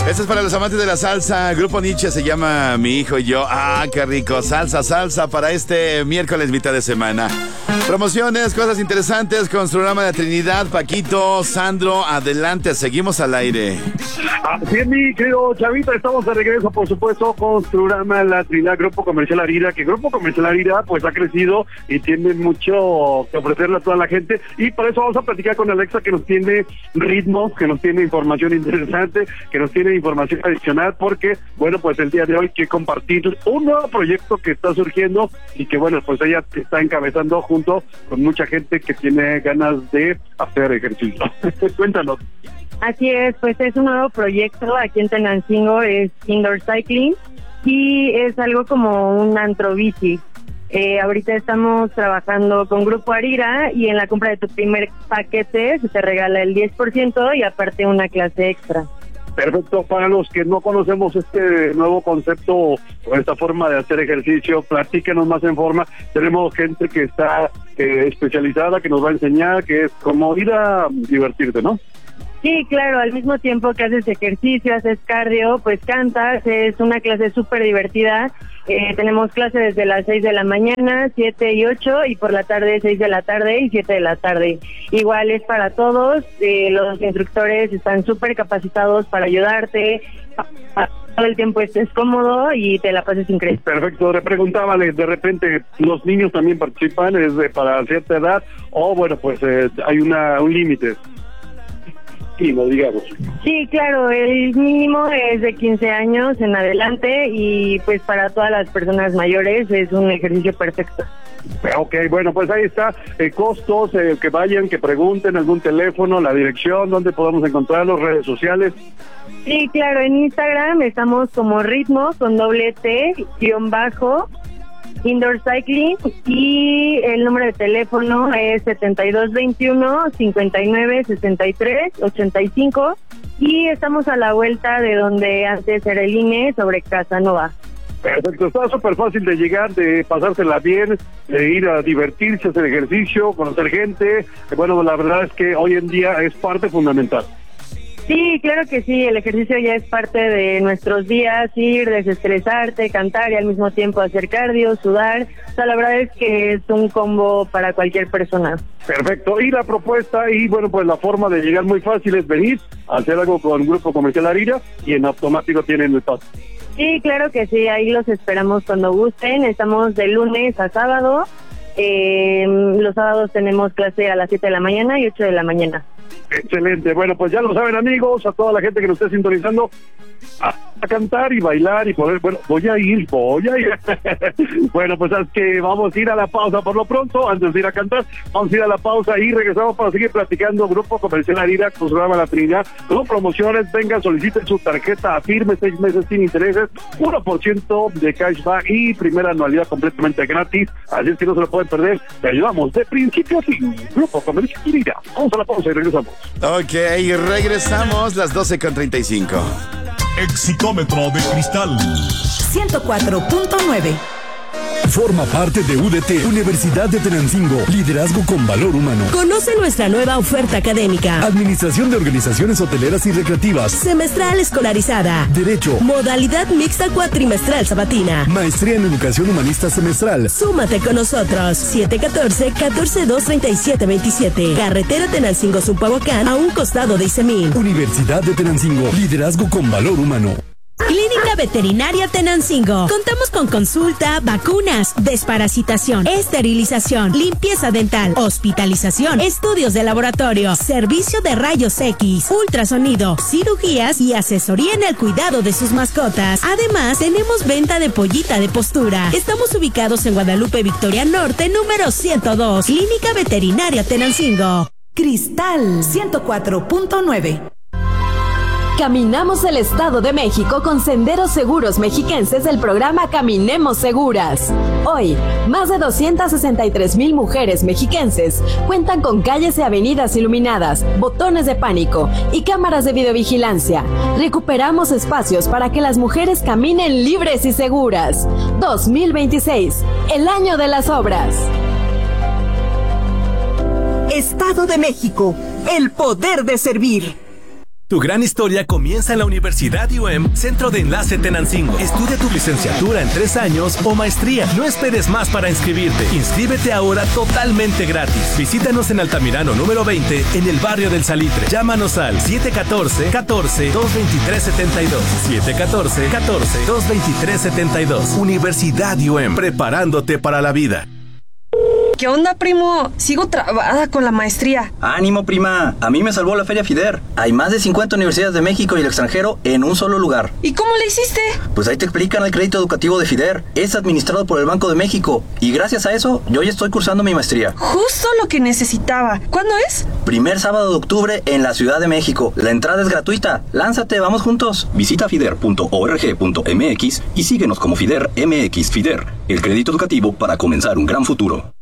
Este es para los amantes de la salsa. Grupo Nietzsche se llama Mi Hijo y Yo. ¡Ah, qué rico! Salsa para este miércoles mitad de semana. Promociones, cosas interesantes con su programa de Trinidad. Paquito, Sandro, adelante, seguimos al aire. Así es, mi querido Chavita, estamos de regreso, por supuesto, con su programa La Trinidad, Grupo Comercial Arira, que Grupo Comercial Arira pues ha crecido y tiene mucho que ofrecerle a toda la gente, y por eso vamos a platicar con Alexa, que nos tiene ritmos, que nos tiene información interesante, que nos tiene información adicional, porque, bueno, pues el día de hoy hay que compartir un nuevo proyecto que está surgiendo y que, bueno, pues ella está encabezando junto con mucha gente que tiene ganas de hacer ejercicio. Cuéntanos. Así es, pues es un nuevo proyecto aquí en Tenancingo, es Indoor Cycling, y es algo como un antrobici. Ahorita estamos trabajando con Grupo Arira, y en la compra de tu primer paquete se te regala el 10% y aparte una clase extra. Perfecto. Para los que no conocemos este nuevo concepto o esta forma de hacer ejercicio, platíquenos más en forma. Tenemos gente que está especializada, que nos va a enseñar, que es como ir a divertirte, ¿no? Sí, claro, al mismo tiempo que haces ejercicio, haces cardio, pues cantas, es una clase súper divertida. Tenemos clase desde las 6 de la mañana, 7 y 8, y por la tarde 6 de la tarde y 7 de la tarde. Igual es para todos, los instructores están súper capacitados para ayudarte, todo el tiempo estés cómodo y te la pases increíble. Perfecto, le preguntaba, de repente, ¿los niños también participan? ¿Es para cierta edad? O bueno, pues hay un límite. Digamos. Sí, claro, el mínimo es de 15 años en adelante, y pues para todas las personas mayores es un ejercicio perfecto. Ok, bueno, pues ahí está, costos, que vayan, que pregunten, algún teléfono, la dirección, dónde podemos encontrarlos, redes sociales. Sí, claro, en Instagram estamos como ritmo con doble T _ Indoor Cycling, y el número de teléfono es 7221-5963-85, y estamos a la vuelta de donde antes era el INE, sobre Casanova. Perfecto, está súper fácil de llegar, de pasársela bien, de ir a divertirse, hacer ejercicio, conocer gente. Bueno, la verdad es que hoy en día es parte fundamental. Sí, claro que sí, el ejercicio ya es parte de nuestros días, ir, desestresarte, cantar y al mismo tiempo hacer cardio, sudar. O sea, la verdad es que es un combo para cualquier persona. Perfecto, y la propuesta, y bueno, pues la forma de llegar muy fácil es venir, hacer algo con Grupo Comercial Arira, y en automático tienen el paso. Sí, claro que sí, ahí los esperamos cuando gusten. Estamos de lunes a sábado. Los sábados tenemos clase a las 7 de la mañana y 8 de la mañana. Excelente, bueno, pues ya lo saben, amigos, a toda la gente que nos esté sintonizando, a cantar y bailar y poder, bueno, voy a ir. Bueno, pues es que vamos a ir a la pausa por lo pronto. Antes de ir a cantar, vamos a ir a la pausa y regresamos para seguir platicando. Grupo Comercial Arira, con su programa La Trinidad, con promociones. Vengan, soliciten su tarjeta firme, 6 meses sin intereses, 1% de cashback y primera anualidad completamente gratis, así es que no se lo pueden perder. Te ayudamos de principio a fin. Grupo Comercial Arira. Vamos a la pausa y regresamos. Ok, regresamos, las 12:35. Exitómetro de cristal 104.9. Forma parte de UDT, Universidad de Tenancingo. Liderazgo con valor humano. Conoce nuestra nueva oferta académica. Administración de organizaciones hoteleras y recreativas. Semestral escolarizada. Derecho. Modalidad mixta cuatrimestral sabatina. Maestría en Educación Humanista semestral. Súmate con nosotros. 714-142-3727. Carretera Tenancingo-Zumpahuacán, a un costado de Isemín. Universidad de Tenancingo. Liderazgo con valor humano. Clínica Veterinaria Tenancingo. Contamos con consulta, vacunas, desparasitación, esterilización, limpieza dental, hospitalización, estudios de laboratorio, servicio de rayos X, ultrasonido, cirugías y asesoría en el cuidado de sus mascotas. Además, tenemos venta de pollita de postura. Estamos ubicados en Guadalupe Victoria Norte, número 102. Clínica Veterinaria Tenancingo. Cristal 104.9. Caminamos el Estado de México con Senderos Seguros Mexiquenses del programa Caminemos Seguras. Hoy, más de 263,000 mujeres mexiquenses cuentan con calles y avenidas iluminadas, botones de pánico y cámaras de videovigilancia. Recuperamos espacios para que las mujeres caminen libres y seguras. 2026, el año de las obras. Estado de México, el poder de servir. Tu gran historia comienza en la Universidad UM, Centro de Enlace Tenancingo. Estudia tu licenciatura en 3 años o maestría. No esperes más para inscribirte. Inscríbete ahora totalmente gratis. Visítanos en Altamirano número 20, en el barrio del Salitre. Llámanos al 714-223-72. 714-223-72. Universidad UM, preparándote para la vida. ¿Qué onda, primo? Sigo trabada con la maestría. ¡Ánimo, prima! A mí me salvó la Feria FIDER. Hay más de 50 universidades de México y el extranjero en un solo lugar. ¿Y cómo le hiciste? Pues ahí te explican el crédito educativo de FIDER. Es administrado por el Banco de México. Y gracias a eso, yo ya estoy cursando mi maestría. Justo lo que necesitaba. ¿Cuándo es? Primer sábado de octubre en la Ciudad de México. La entrada es gratuita. Lánzate, vamos juntos. Visita fider.org.mx y síguenos como FIDER MX. FIDER, el crédito educativo para comenzar un gran futuro.